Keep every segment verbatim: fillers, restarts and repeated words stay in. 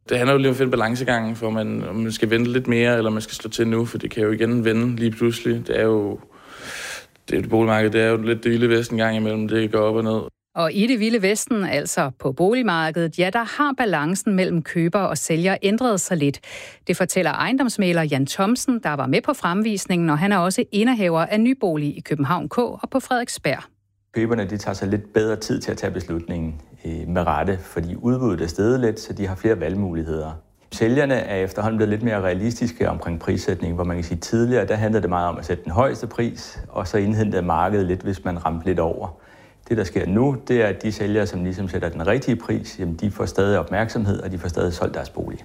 Det handler jo lige om at finde balancegangen, for man, om man skal vente lidt mere, eller man skal slå til nu, for det kan jo igen vende lige pludselig. Det er jo det, det boligmarked, det er jo lidt det vilde vesten gang imellem, det går op og ned. Og i det vilde vesten, altså på boligmarkedet, ja, der har balancen mellem køber og sælger ændret sig lidt. Det fortæller ejendomsmægler Jan Thomsen, der var med på fremvisningen, og han er også indehaver af Nybolig i København K og på Frederiksberg. Køberne de tager sig lidt bedre tid til at tage beslutningen øh, med rette, fordi udbuddet er steget lidt, så de har flere valgmuligheder. Sælgerne er efterhånden blevet lidt mere realistiske omkring prissætning, hvor man kan sige, tidligere der handlede det meget om at sætte den højeste pris, og så indhentede markedet lidt, hvis man ramte lidt over. Det, der sker nu, det er, at de sælgere, som ligesom sætter den rigtige pris, jamen, de får stadig opmærksomhed, og de får stadig solgt deres bolig.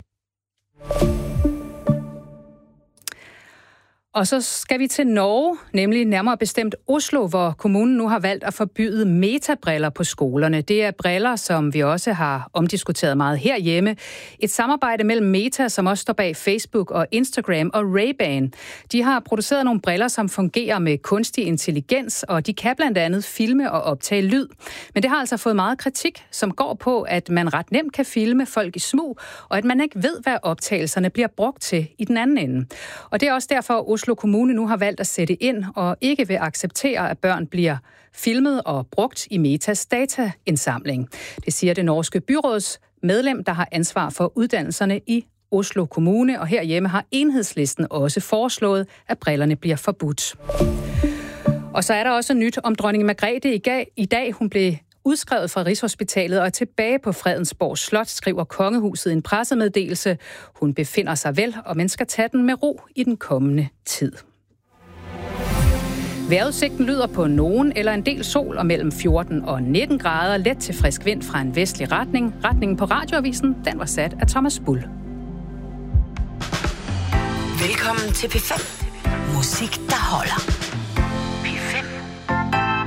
Og så skal vi til Norge, nemlig nærmere bestemt Oslo, hvor kommunen nu har valgt at forbyde metabriller på skolerne. Det er briller, som vi også har omdiskuteret meget herhjemme. Et samarbejde mellem Meta, som også står bag Facebook og Instagram, og Ray-Ban. De har produceret nogle briller, som fungerer med kunstig intelligens, og de kan blandt andet filme og optage lyd. Men det har altså fået meget kritik, som går på, at man ret nemt kan filme folk i smug, og at man ikke ved, hvad optagelserne bliver brugt til i den anden ende. Og det er også derfor, Oslo Kommune nu har valgt at sætte ind og ikke vil acceptere, at børn bliver filmet og brugt i Metas dataindsamling. Det siger det norske byråds medlem, der har ansvar for uddannelserne i Oslo Kommune, og herhjemme har Enhedslisten også foreslået, at brillerne bliver forbudt. Og så er der også nyt om dronning Margrethe i dag. Hun blev udskrevet fra Rigshospitalet og er tilbage på Fredensborg Slot, skriver kongehuset i en pressemeddelelse. Hun befinder sig vel, og man skal tage den med ro i den kommende tid. Vejrudsigten lyder på nogen eller en del sol og mellem fjorten og nitten grader. Let til frisk vind fra en vestlig retning. Retningen på radioavisen, den var sat af Thomas Bull. Velkommen til P fem. Musik, der holder.